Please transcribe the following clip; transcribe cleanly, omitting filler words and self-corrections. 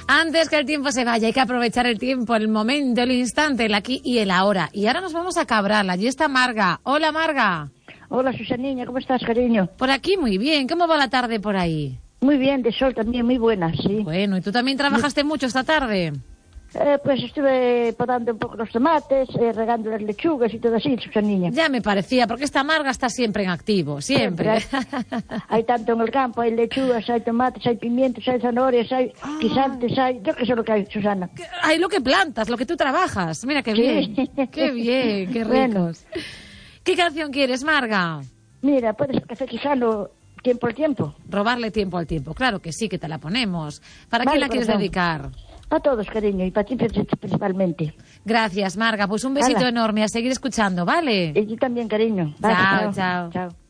Antes que el tiempo se vaya, hay que aprovechar el tiempo, el momento, el instante, el aquí y el ahora. Y ahora nos vamos a Cabral. Allí está Marga. Hola, Marga. Hola, Susaniña, ¿cómo estás, cariño? Por aquí muy bien. ¿Cómo va la tarde por ahí? Muy bien, de sol también, muy buena, sí. Bueno, ¿y tú también trabajaste mucho esta tarde? Pues estuve podando un poco los tomates, regando las lechugas y todo así, Susaniña. Ya me parecía, porque esta Marga está siempre en activo, siempre. Hay tanto en el campo, hay lechugas, hay tomates, hay pimientos, hay zanahorias, hay guisantes, hay... Yo qué sé lo que hay, Susana. Hay lo que plantas, lo que tú trabajas. Mira qué bien, qué bien, qué ricos. Bueno. ¿Qué canción quieres, Marga? Mira, puedes Café Quijano, Tiempo al Tiempo. Robarle tiempo al tiempo, claro que sí, que te la ponemos. ¿Para quién la quieres dedicar? A todos, cariño, y para ti principalmente. Gracias, Marga. Pues un besito enorme, a seguir escuchando, ¿vale? Y yo también, cariño. Vale, chao. Chao.